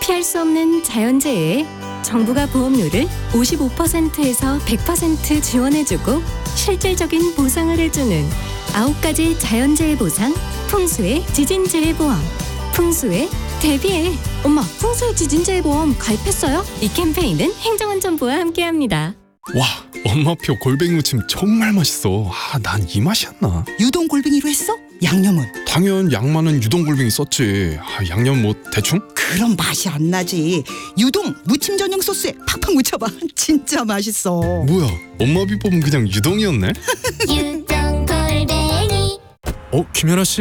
피할 수 없는 자연재해에 정부가 보험료를 55%에서 100% 지원해주고 실질적인 보상을 해주는 9가지 자연재해 보상 풍수의 지진재해보험. 풍수에 대비해. 엄마, 풍수의 지진재해보험 가입했어요? 이 캠페인은 행정안전부와 함께합니다. 와, 엄마표 골뱅이 무침 정말 맛있어. 난 이 맛이었나? 유동 골뱅이로 했어? 양념은? 당연 양만은 유동 골뱅이 썼지. 양념 뭐 대충? 그럼 맛이 안 나지. 유동 무침 전용 소스에 팍팍 묻혀봐. 진짜 맛있어. 뭐야, 엄마 비법은 그냥 유동이었네? 유동 골뱅이 김연아 씨,